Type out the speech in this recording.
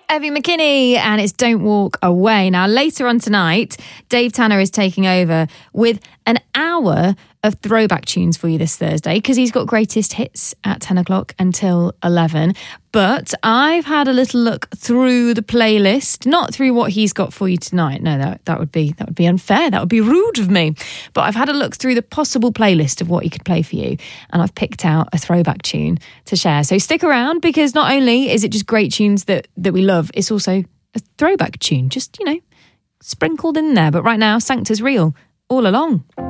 Evie McKinney, and it's Don't Walk Away. Now, later on tonight, Dave Tanner is taking over with an hour of throwback tunes for you this Thursday, because he's got greatest hits at 10 o'clock until 11. But I've had a little look through the playlist, not through what he's got for you tonight. No, that would be unfair. That would be rude of me. But I've had a look through the possible playlist of what he could play for you, and I've picked out a throwback tune to share. So stick around, because not only is it just great tunes that we love, it's also a throwback tune, just, sprinkled in there. But right now, Sancta's Real, All Along.